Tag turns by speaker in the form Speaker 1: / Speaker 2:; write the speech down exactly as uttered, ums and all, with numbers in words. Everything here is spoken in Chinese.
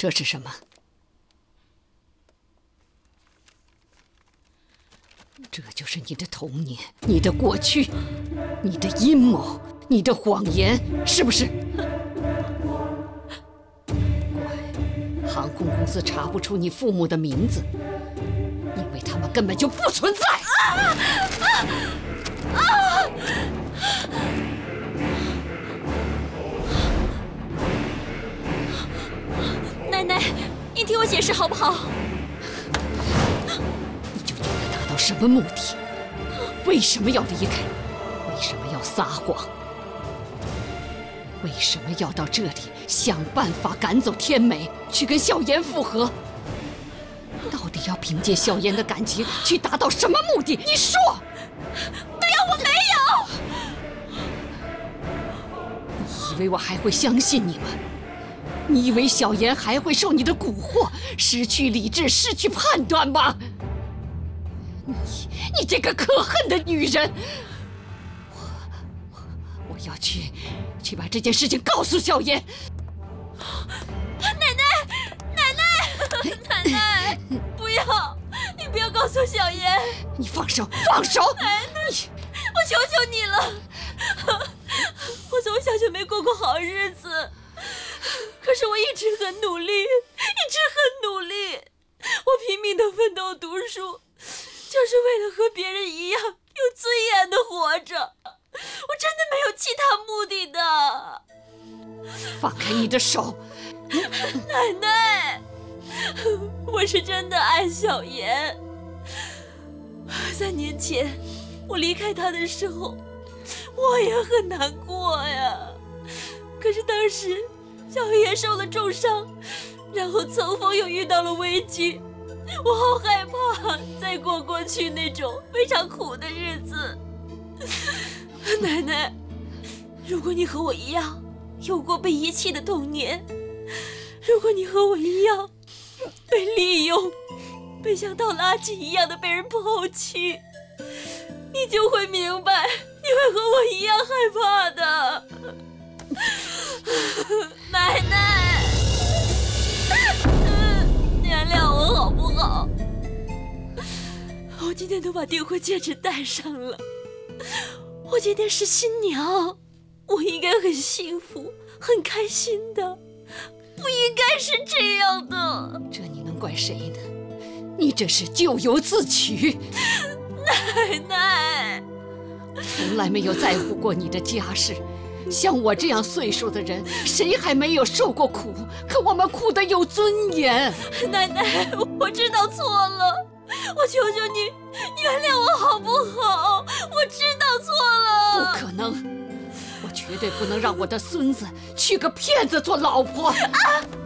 Speaker 1: 这是什么？这就是你的童年，你的过去，你的阴谋，你的谎言，是不是？怪，航空公司查不出你父母的名字，因为他们根本就不存在。啊啊啊！
Speaker 2: 奶奶，你听我解释好不好？
Speaker 1: 你究竟要达到什么目的？为什么要离开？为什么要撒谎？为什么要到这里想办法赶走天美，去跟笑颜复合？到底要凭借笑颜的感情去达到什么目的？你说！
Speaker 2: 对呀，我没有。
Speaker 1: 你以为我还会相信你吗？你以为小妍还会受你的蛊惑，失去理智，失去判断吗？你，你这个可恨的女人！我，我，我要去，去把这件事情告诉小妍。
Speaker 2: 奶奶，奶奶，奶奶，不要！你不要告诉小妍！
Speaker 1: 你放手，放手！
Speaker 2: 奶奶，你，我求求你了！我从小就没过过好日子。可是我一直很努力，一直很努力，我拼命的奋斗读书，就是为了和别人一样有尊严的活着。我真的没有其他目的的。
Speaker 1: 放开你的手！
Speaker 2: 奶奶，我是真的爱小妍。三年前我离开她的时候，我也很难过呀。可是当时小妍受了重伤，然后层峰又遇到了危机，我好害怕再过过去那种非常苦的日子。奶奶，如果你和我一样有过被遗弃的童年，如果你和我一样被利用，被像倒垃圾一样的被人抛弃，你就会明白，你会和我一样害怕的。奶奶，原谅我好不好？我今天都把订婚戒指戴上了，我今天是新娘，我应该很幸福很开心的，不应该是这样的。
Speaker 1: 这你能怪谁呢？你这是咎由自取。
Speaker 2: 奶奶，
Speaker 1: 从来没有在乎过你的家事。像我这样岁数的人，谁还没有受过苦？可我们苦得有尊严。
Speaker 2: 奶奶，我知道错了，我求求你原谅我好不好？我知道错了。
Speaker 1: 不可能，我绝对不能让我的孙子娶个骗子做老婆。啊